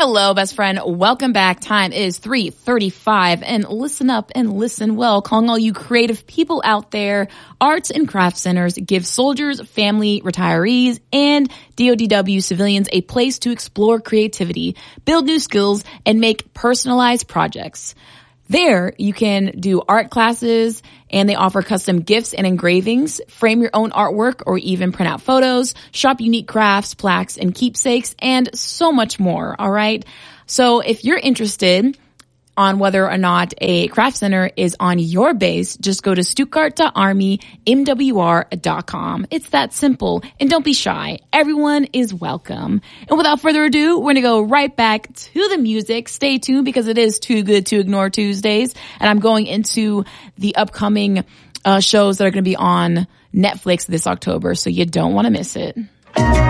Hello, best friend. Welcome back. Time is 3:35, and listen up and listen well. Calling all you creative people out there. Arts and craft centers give soldiers, family, retirees, and DODW civilians a place to explore creativity, build new skills, and make personalized projects. There, you can do art classes, and they offer custom gifts and engravings, frame your own artwork, or even print out photos, shop unique crafts, plaques, and keepsakes, and so much more, all right? So if you're interested on whether or not a craft center is on your base, just go to stuttgart.armymwr.com. It's that simple. And don't be shy. Everyone is welcome. And without further ado, we're going to go right back to the music. Stay tuned because it is Too Good to Ignore Tuesdays. And I'm going into the upcoming shows that are going to be on Netflix this October. So you don't want to miss it.